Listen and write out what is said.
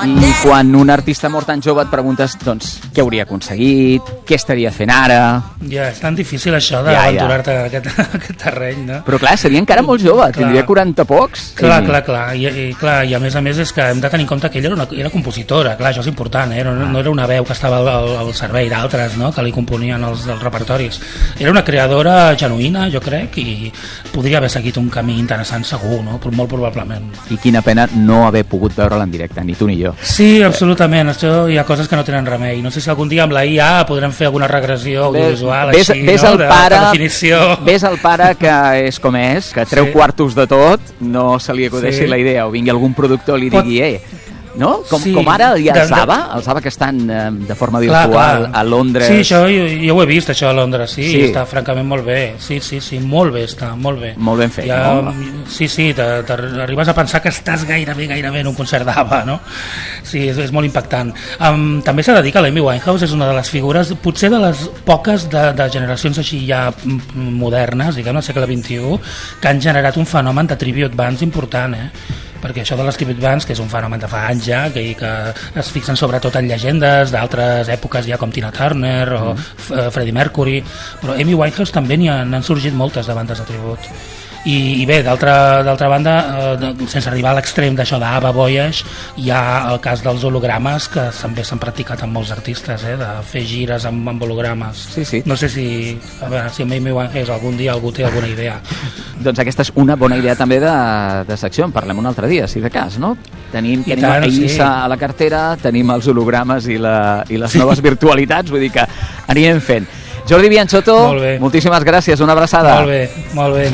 I quan un artista mort tan jove et preguntes, doncs, què hauria aconseguit, què estaria fent ara... Ja, és tan difícil això d'aventurar-te a aquest terreny, no? Però clar, seria encara molt jove, tindria 40 pocs. Clar. I a més és que hem de tenir en compte que ella era compositora, clar, això és important, no era una veu que estava al servei d'altres, no?, que li componien els repertoris. Era una creadora genuïna, jo crec, i podria haver seguit un camí interessant segur, no?, molt probablement. I quina pena no haver pogut veure'la en directe, ni tu ni jo. Sí, absolutament, això hi ha coses que no tenen remei. No sé si algun dia amb la IA podrem fer alguna regressió audiovisual així, no?, de definició. Ves el pare que és com és, que treu quartos de tot, no se li acudeixi la idea, o vingui algun productor i li digui, no? Com ara hi ha el Zaba que estan de forma virtual a Londres. Sí, això jo ho he vist, això a Londres, sí. Està francament molt bé. Sí, molt bé està, molt bé. Molt ben fet, no? Sí, t'arribes a pensar que estàs gairebé en un concert d'ABBA, no? Sí, és molt impactant. També s'ha de dir que l'Amy Winehouse és una de les figures, potser de les poques de generacions així ja modernes, diguem, al segle XXI, que han generat un fenomen de tribute bands important, perquè això de les tribute bands, que és un fenomen de fa anys ja, que es fixen sobretot en llegendes d'altres èpoques ja com Tina Turner o Freddie Mercury, però Amy Winehouse també n'han sorgit moltes de bandes de tribut. I bé, d'altra banda, sense arribar a l'extrem d'això d'ABBA, Voyage, hi ha el cas dels hologrames, que també s'han practicat amb molts artistes, de fer gires amb hologrames. Sí. No sé si amb Amy Winehouse algun dia algú té alguna idea. Doncs aquesta és una bona idea també de secció, en parlem un altre dia, si de cas, no? Tenim Eivissa a la cartera, tenim els hologrames i les noves virtualitats, vull dir que anirem fent. Jordi Bianchotto, moltíssimes gràcies, una abraçada. Molt bé.